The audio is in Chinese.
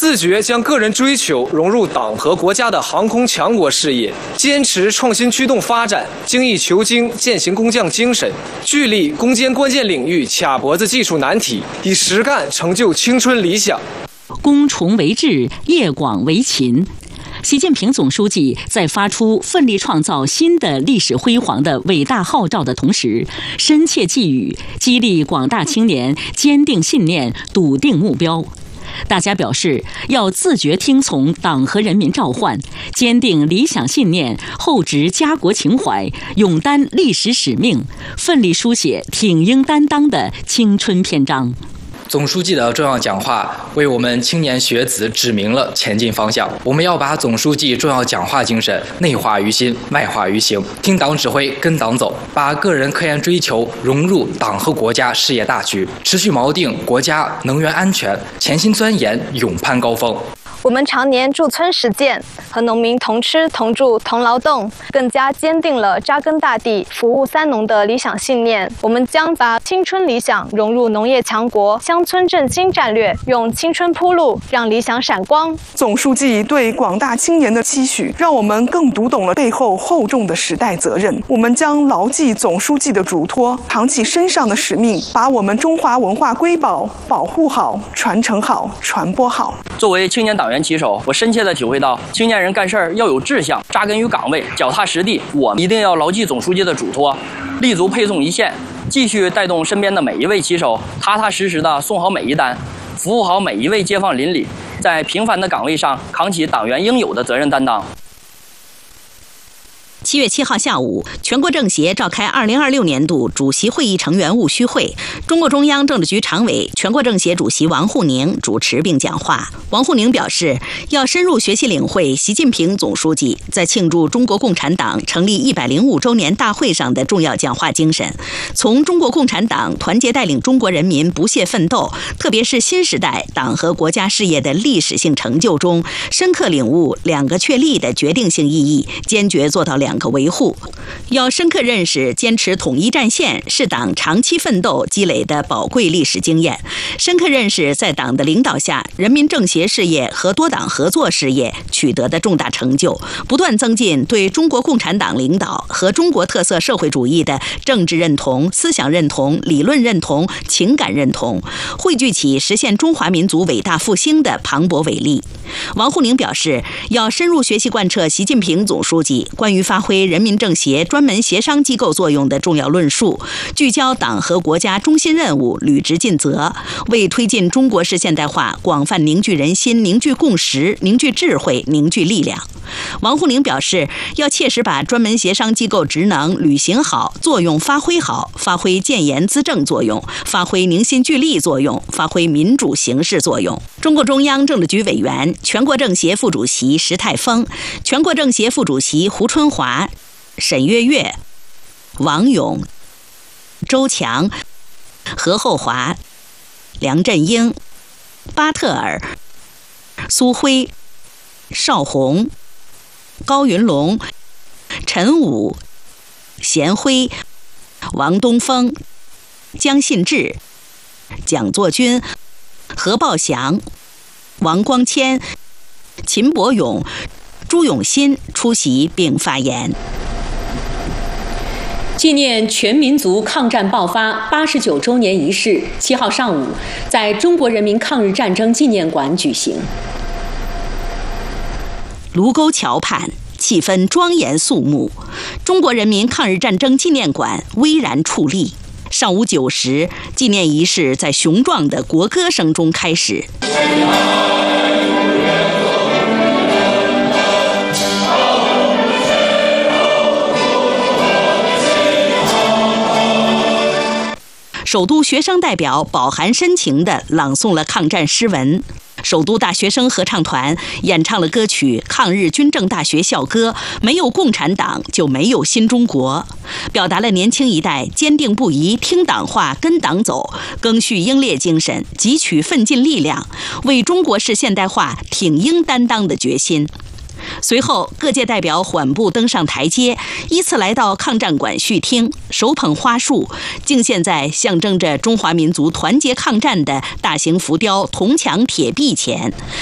自觉将个人追求融入党和国家的航空强国事业，坚持创新驱动发展、精益求精、践行工匠精神，聚力攻坚关键领域卡脖子技术难题，以实干成就青春理想。 攻崇为智，业广为勤。习近平总书记在发出奋力创造新的历史辉煌的伟大号召的同时，深切寄语，激励广大青年坚定信念、笃定目标。大家表示，要自觉听从党和人民召唤，坚定理想信念，厚植家国情怀，勇担历史使命，奋力书写挺英担当的青春篇章。 总书记的重要讲话为我们青年学子指明了前进方向。我们要把总书记重要讲话精神内化于心、外化于行，听党指挥、跟党走，把个人科研追求融入党和国家事业大局，持续锚定国家能源安全，潜心钻研，勇攀高峰。 我们常年驻村实践，和农民同吃同住同劳动，更加坚定了扎根大地、服务三农的理想信念。我们将把青春理想融入农业强国、乡村振兴战略，用青春铺路，让理想闪光。 总书记对广大青年的期许，让我们更读懂了背后厚重的时代责任。我们将牢记总书记的嘱托，扛起身上的使命，把我们中华文化瑰宝保护好、传承好、传播好。 作为青年党员旗手，我深切地体会到，青年人干事儿要有志向，扎根于岗位，脚踏实地。我一定要牢记总书记的嘱托，立足配送一线，继续带动身边的每一位旗手，踏踏实实地送好每一单，服务好每一位街坊邻里，在平凡的岗位上扛起党员应有的责任担当。 7月7号下午，全国政协召开2026年度主席会议成员务虚会，中共中央政治局常委、全国政协主席王沪宁主持并讲话。王沪宁表示，要深入学习领会习近平总书记在庆祝中国共产党成立105周年大会上的重要讲话精神，从中国共产党团结带领中国人民不懈奋斗，特别是新时代党和国家事业的历史性成就中，深刻领悟两个确立的决定性意义，坚决做到两个维护。要深刻认识坚持统一战线是党长期奋斗积累的宝贵历史经验，深刻认识在党的领导下人民政协事业和多党合作事业取得的重大成就，不断增进对中国共产党领导和中国特色社会主义的政治认同、思想认同、理论认同、情感认同，汇聚起实现中华民族伟大复兴的磅礴伟力。王沪宁表示，要深入学习贯彻习近平总书记关于发挥人民政协专门协商机构作用的重要论述，聚焦党和国家中心任务，履职尽责，为推进中国式现代化广泛凝聚人心、凝聚共识、凝聚智慧、凝聚力量。王沪宁表示，要切实把专门协商机构职能履行好、作用发挥好，发挥建言资政作用，发挥凝心聚力作用，发挥民主形势作用。中共中央政治局委员、全国政协副主席石泰峰、全国政协副主席胡春华、沈跃跃、王勇、周强、何厚华、梁振英、巴特尔、苏辉、邵宏、高云龙、陈武、贤辉、王东峰、江信志、蒋作军、何报祥、王光谦、秦伯勇、朱永新出席并发言。纪念全民族抗战爆发89周年仪式7号上午在中国人民抗日战争纪念馆举行。卢沟桥畔气氛庄严肃穆，中国人民抗日战争纪念馆巍然矗立。上午9时，纪念仪式在雄壮的国歌声中开始。首都学生代表饱含深情地朗诵了抗战诗文，首都大学生合唱团演唱了歌曲《抗日军政大学校歌》，没有共产党就没有新中国，表达了年轻一代坚定不移听党话跟党走，赓续英烈精神，汲取奋进力量，为中国式现代化挺英担当的决心。随后，各界代表缓步登上台阶，依次来到抗战馆序厅，手捧花束，敬献在象征着中华民族团结抗战的大型浮雕铜墙铁壁前，